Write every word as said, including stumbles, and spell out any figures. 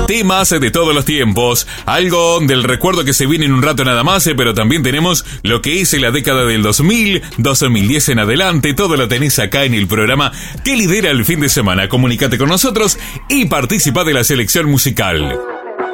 Temas de todos los tiempos, algo del recuerdo que se viene en un rato nada más, pero también tenemos lo que es la década del dos mil, dos mil diez en adelante. Todo lo tenés acá en el programa que lidera el fin de semana. Comunícate con nosotros y participa de la selección musical.